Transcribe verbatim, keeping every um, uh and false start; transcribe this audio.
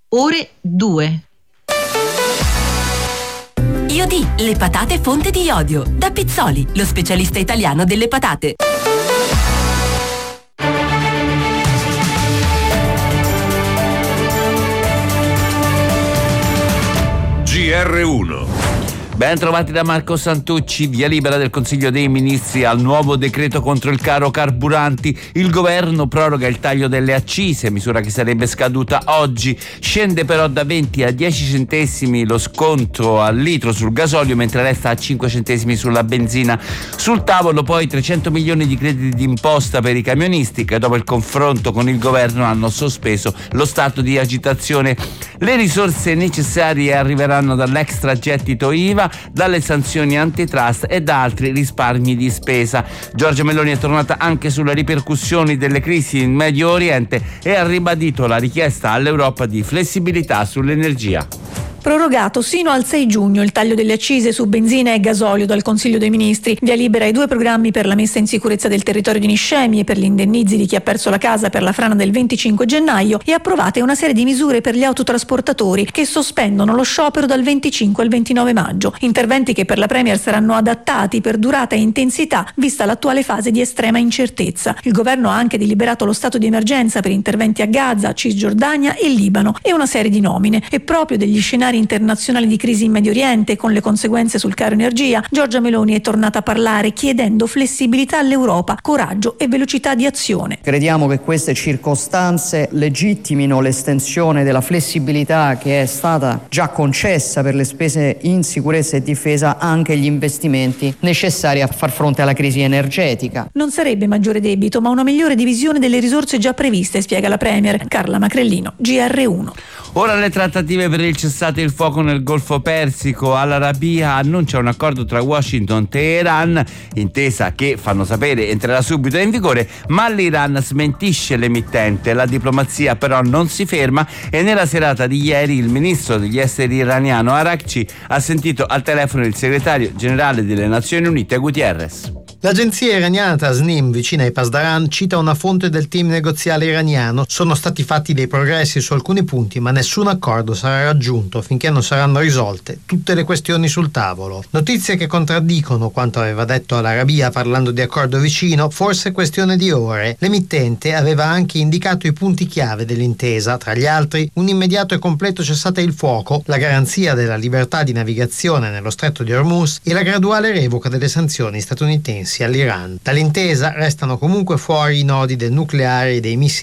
ore due. Iodi, le patate fonte di iodio. Da Pizzoli, lo specialista italiano delle patate. G R uno. Ben trovati da Marco Santucci. Via libera del Consiglio dei Ministri al nuovo decreto contro il caro carburanti. Il governo proroga il taglio delle accise, misura che sarebbe scaduta oggi. Scende però da venti a dieci centesimi lo sconto al litro sul gasolio, mentre resta a cinque centesimi sulla benzina. Sul tavolo poi trecento milioni di crediti d'imposta per i camionisti, che dopo il confronto con il governo hanno sospeso lo stato di agitazione. Le risorse necessarie arriveranno dall'extragettito I V A, dalle sanzioni antitrust e da altri risparmi di spesa. Giorgia Meloni è tornata anche sulle ripercussioni delle crisi in Medio Oriente e ha ribadito la richiesta all'Europa di flessibilità sull'energia. Prorogato sino al sei giugno il taglio delle accise su benzina e gasolio dal Consiglio dei Ministri. Via libera ai due programmi per la messa in sicurezza del territorio di Niscemi e per gli indennizi di chi ha perso la casa per la frana del venticinque gennaio, e approvate una serie di misure per gli autotrasportatori che sospendono lo sciopero dal venticinque al ventinove maggio. Interventi che per la Premier saranno adattati per durata e intensità vista l'attuale fase di estrema incertezza. Il governo ha anche deliberato lo stato di emergenza per interventi a Gaza, Cisgiordania e Libano e una serie di nomine. E proprio degli scenari internazionali di crisi in Medio Oriente con le conseguenze sul caro energia, Giorgia Meloni è tornata a parlare chiedendo flessibilità all'Europa, coraggio e velocità di azione. Crediamo che queste circostanze legittimino l'estensione della flessibilità che è stata già concessa per le spese in sicurezza e difesa anche agli investimenti necessari a far fronte alla crisi energetica. Non sarebbe maggiore debito, ma una migliore divisione delle risorse già previste, spiega la Premier. Carla Macrellino, G R uno. Ora le trattative per il cessate il fuoco nel Golfo Persico. Al-Arabiya annuncia un accordo tra Washington e Teheran, intesa che, fanno sapere, entrerà subito in vigore, ma l'Iran smentisce l'emittente. La diplomazia però non si ferma e nella serata di ieri il ministro degli esteri iraniano Arakci ha sentito al telefono il segretario generale delle Nazioni Unite Guterres. L'agenzia iraniana Tasnim, vicina ai Pasdaran, cita una fonte del team negoziale iraniano. Sono stati fatti dei progressi su alcuni punti, ma nessun accordo sarà raggiunto finché non saranno risolte tutte le questioni sul tavolo. Notizie che contraddicono quanto aveva detto Al-Arabiya parlando di accordo vicino, forse questione di ore. L'emittente aveva anche indicato i punti chiave dell'intesa, tra gli altri un immediato e completo cessate il fuoco, la garanzia della libertà di navigazione nello stretto di Hormuz e la graduale revoca delle sanzioni statunitensi all'Iran. Dall'intesa restano comunque fuori i nodi del nucleare e dei missili